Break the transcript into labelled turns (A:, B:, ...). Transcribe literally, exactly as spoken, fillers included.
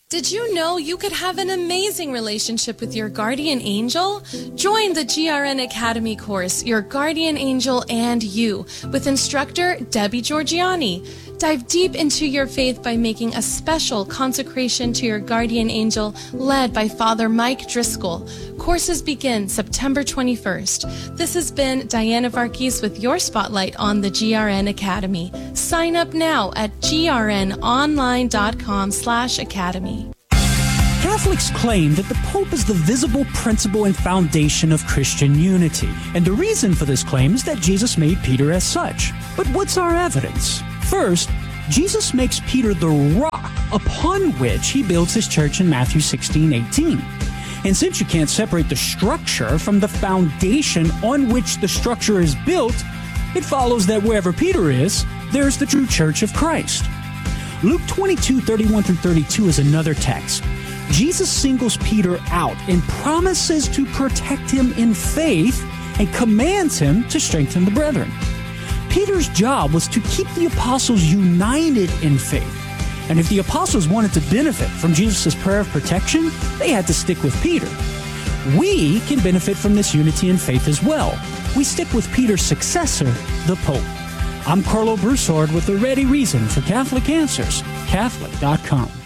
A: Did you know you could have an amazing relationship with your guardian angel? Join the G R N Academy course, Your Guardian Angel and You, with instructor Debbie Georgiani. Dive deep into your faith by making a special consecration to your guardian angel led by Father Mike Driscoll. Courses begin September twenty-first. This has been Diana Varkis with your spotlight on the G R N Academy. Sign up now at grnonline.com slash academy.
B: Catholics claim that the Pope is the visible principle and foundation of Christian unity. And the reason for this claim is that Jesus made Peter as such. But what's our evidence? First, Jesus makes Peter the rock upon which he builds his church in Matthew sixteen eighteen. And since you can't separate the structure from the foundation on which the structure is built, it follows that wherever Peter is, there's the true church of Christ. Luke twenty-two thirty-one through thirty-two is another text. Jesus singles Peter out and promises to protect him in faith and commands him to strengthen the brethren. Peter's job was to keep the apostles united in faith. And if the apostles wanted to benefit from Jesus' prayer of protection, they had to stick with Peter. We can benefit from this unity in faith as well. We stick with Peter's successor, the Pope. I'm Carlo Broussard with the ready reason for Catholic Answers, Catholic dot com.